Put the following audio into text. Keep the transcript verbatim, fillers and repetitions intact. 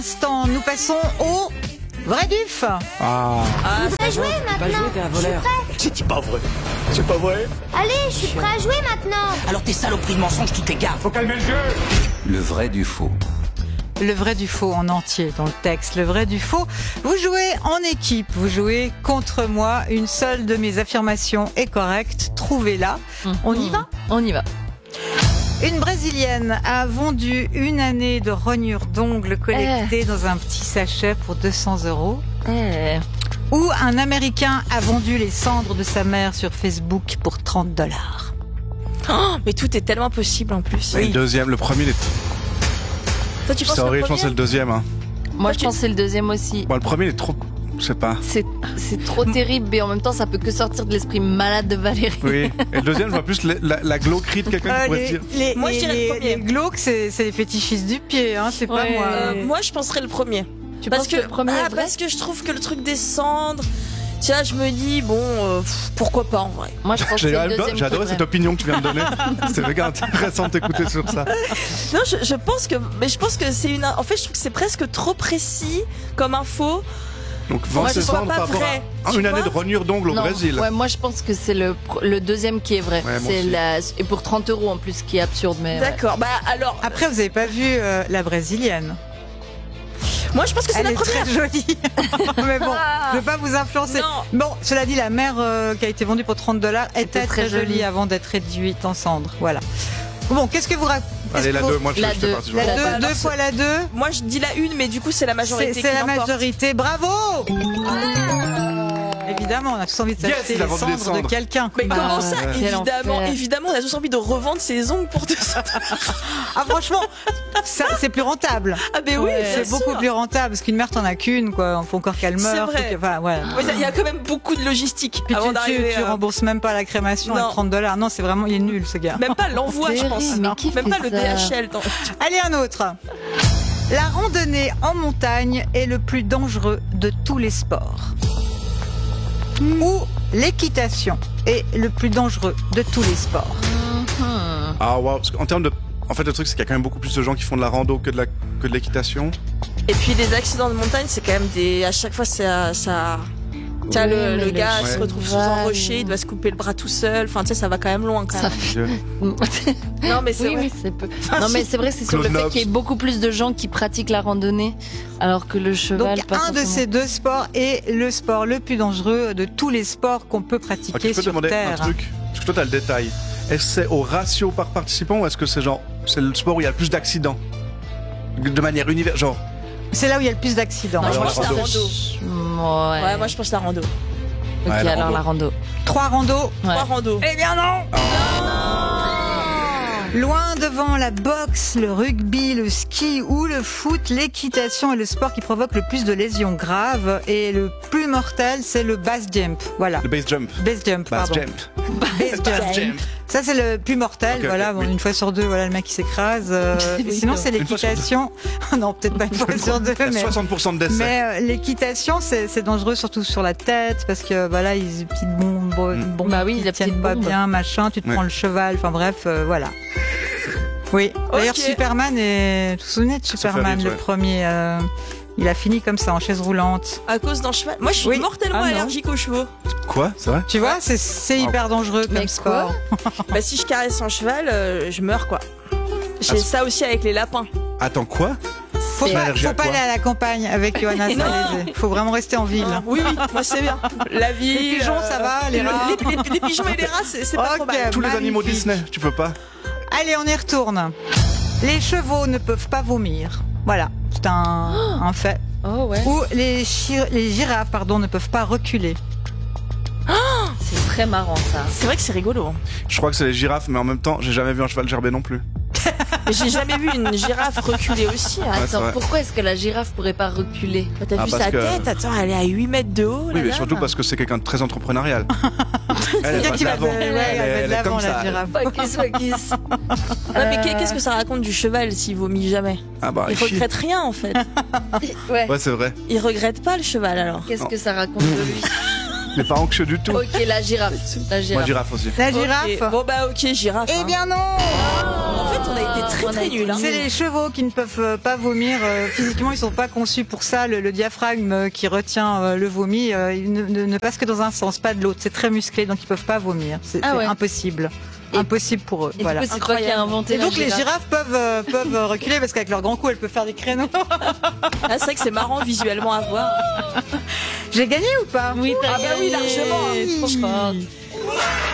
Instant, nous passons au vrai duf. Ah. Ah, On va jouer maintenant. Pas jouer, t'es un voleur. C'est pas vrai. C'est pas vrai. Allez, je suis prêt à jouer maintenant. Alors tes saloperies de mensonges, tu fais gaffe. Faut calmer le jeu. Le vrai du faux. Le vrai du faux en entier dans le texte. Le vrai du faux. Vous jouez en équipe. Vous jouez contre moi. Une seule de mes affirmations est correcte. Trouvez-la. Mmh. On y va ? On y va. Une Brésilienne a vendu une année de rognures d'ongles collectées dans un petit sachet pour deux cents euros. Eh. Ou un Américain a vendu les cendres de sa mère sur Facebook pour trente dollars. Oh, mais tout est tellement possible en plus. Le deuxième, le premier, il est... Toi, tu penses c'est le horrible, je pense que c'est premier le deuxième. Hein. Moi, je pense que c'est le deuxième aussi. Bon, le premier, il est trop... Je sais pas. C'est, c'est trop terrible, mais en même temps, ça peut que sortir de l'esprit malade de Valérie. Oui. Et le deuxième, je vois plus la, la, la glauquerie de quelqu'un qui Euh, pourrait les, se dire... les, Moi, je les- dirais le les- premier. les glauques, c'est, c'est les fétichistes du pied, hein, c'est pas Ouais. moi. Euh, moi, je penserais le premier. Tu parce penses que le premier est ah, vrai parce que je trouve que le truc des cendres, tiens, je me dis bon, euh, pff, pourquoi pas en vrai. Moi, je pense que J'ai c'est le adoré, deuxième. j'ai adoré qui est cette vrai. opinion que tu viens de donner. C'est méga intéressant de t'écouter sur ça. Non, je, je pense que, mais je pense que c'est une. En fait, je trouve que c'est presque trop précis comme info. Donc, Moi, vendre je ses crois cendres pas par rapport vrai. à Tu une année vois de rognures d'ongles au Non, Brésil. ouais, moi je pense que c'est le, pr- le deuxième qui est vrai. Ouais, moi c'est aussi. la, et pour trente euros en plus, ce qui est absurde. Mais ouais. D'accord. Bah alors, Après, vous avez pas vu euh, la brésilienne. moi, je pense que c'est Elle la est première. très jolie. Mais bon, je veux pas vous influencer. Non. Bon, cela dit, la mère euh, qui a été vendue pour trente dollars était très, très jolie jolie. avant d'être réduite en cendres. Voilà. Bon, qu'est-ce que vous racontez? Allez, la deux, moi, je La je sais deux. pas si je La vois. deux, bah, alors, deux fois la deux. Moi, je dis la une, mais du coup, c'est la majorité. C'est, qui c'est la l'emporte. majorité. Bravo! Évidemment, on a tous envie de Yes, s'acheter il a les vendu des cendres de cendres. quelqu'un. Mais Bah, comment ça ouais. Quel Évidemment, enfer. évidemment, on a tous envie de revendre ses ongles pour deux cents. Ah, franchement, ça, c'est plus rentable. Ah, ben oui, Ouais. C'est bien beaucoup sûr. plus rentable parce qu'une mère t'en a qu'une, quoi. Il faut encore qu'elle C'est meure. vrai. faut que- Enfin, voilà. Ouais, Il y a quand même beaucoup de logistique Puis avant tu, tu, d'arriver. tu à- rembourses même pas la crémation Non. à trente dollars. Non, c'est vraiment, il est nul, ce gars. Même pas l'envoi, je pense. Terrible, mais qui Même fait pas le ça D H L. non. Allez, un autre. La randonnée en montagne est le plus dangereux de tous les sports. Ou l'équitation est le plus dangereux de tous les sports. Mhm. Ah, waouh. Parce qu'en termes de. En fait, le truc, c'est qu'il y a quand même beaucoup plus de gens qui font de la rando que de la que de l'équitation. Et puis les accidents de montagne, c'est quand même des. À chaque fois, ça. ça... Tiens, Oui, le, mais le le gars Ouais. se retrouve sous un rocher, il doit se couper le bras tout seul. Enfin, tu sais, ça va quand même loin quand Ça même. Je- Non, mais c'est oui, vrai. oui, c'est peu. Non, mais c'est vrai, c'est sur le Claude fait Nobs. qu'il y ait beaucoup plus de gens qui pratiquent la randonnée, alors que le cheval. Donc, pas un de forcément. ces deux sports est le sport le plus dangereux de tous les sports qu'on peut Ok, pratiquer je peux te sur demander un Terre. truc. Parce que toi, t'as le détail. Est-ce que c'est au ratio par participant ou est-ce que c'est genre. C'est le sport où il y a le plus d'accidents de manière universelle. Genre. C'est là où il y a le plus d'accidents. Non, Alors, je pense la que la rando. rando. Ouais. Ouais, moi je pense la rando. Ok, Ouais, la alors rando. la rando. Trois randos. Ouais. Trois rando. Eh bien non. Loin devant la boxe, le rugby, le ski ou le foot, l'équitation est le sport qui provoque le plus de lésions graves et le plus mortel, c'est le base jump. Voilà. Le base jump. Base jump, Base pardon. jump. Base Base jump. jump. Ça, c'est le plus mortel. Ok, voilà, ok, bon, oui. une fois sur deux, voilà, le mec qui s'écrase. euh, Oui, et sinon, c'est c'est Une fois sur deux. l'équitation. non, peut-être pas une fois sur deux, Il y a mais. soixante pour cent de décès. Mais euh, l'équitation, c'est, c'est dangereux surtout sur la tête parce que voilà, ils des petites bombes, Mm. bombes Bah oui, qui la tiennent petite pas bombe. bien, machin. Tu te Ouais. prends le cheval. Enfin bref, euh, voilà. Oui. D'ailleurs, Ok. Superman est. Vous vous souvenez de Superman, Reeves, le ouais. premier euh, il a fini comme ça en chaise roulante. À cause d'un cheval. Moi je suis Oui. mortellement Ah, non. allergique aux chevaux. Quoi? C'est vrai? Tu vois, c'est, c'est Ah. hyper dangereux comme Mais sport. Bah si je caresse un cheval, euh, je meurs quoi. J'ai Ah, ça aussi avec les lapins. Attends, quoi? Faut C'est pas, allergie faut à pas quoi aller à la campagne avec Johanna Non. Salese. Faut vraiment rester en ville. Ah, oui, oui, moi c'est bien. La vie. Les pigeons, ça va, les rats. les, les- les pigeons et les rats, c'est, c'est pas Ok. trop mal. Tous les Magnifique. animaux Disney, tu peux pas? Allez, on y retourne. Les chevaux ne peuvent pas vomir. Voilà, c'est un, un fait. Oh ouais. Ou les, chi- les girafes, pardon, ne peuvent pas reculer. C'est très marrant ça. C'est vrai que c'est rigolo. hein. Je crois que c'est les girafes, mais en même temps, j'ai jamais vu un cheval gerber non plus. Mais j'ai jamais vu une girafe reculer aussi. hein. Ouais, c'est Attends, vrai. pourquoi est-ce que la girafe pourrait pas reculer? Bah, T'as Ah, vu parce sa que- tête? Attends, elle est à huit mètres de haut. Oui, la mais dame. surtout parce que c'est quelqu'un de très entrepreneurial. Elle, elle Bien va de qu'il va de, l'avant. ouais, elle va Elle de est l'avant, comme la ça. girafe. Fakis, fakis. Ouais, mais qu'est- qu'est-ce que ça raconte du cheval s'il vomit jamais? Ah bah, Il chie. regrette rien en fait. Ouais. Ouais, c'est vrai. Il regrette pas le cheval alors. Qu'est-ce Non. que ça raconte de lui? mais pas anxieux du tout. Ok, la girafe. La Moi, girafe. girafe aussi. La girafe. Ok. Bon bah ok, girafe. Eh hein. bien non. En fait, on a été très On a très été nuls. Hein. C'est les chevaux qui ne peuvent euh, pas vomir. euh, Physiquement, ils sont pas conçus pour ça. Le, le diaphragme euh, qui retient euh, le vomi, euh, il ne, ne- ne passe que dans un sens, pas de l'autre. C'est très musclé, donc ils peuvent pas vomir. C'est Ah c'est ouais. impossible. Et- Impossible pour eux. Et Voilà. du coup, c'est toi qui as inventé Et la donc les girafe. girafes peuvent euh, peuvent euh, reculer parce qu'avec leur grand cou, elles peuvent faire des créneaux. Ah, c'est vrai que c'est marrant visuellement à voir. J'ai gagné ou pas Oui, t'as Ah bah oui, gagné. largement. Trop forte.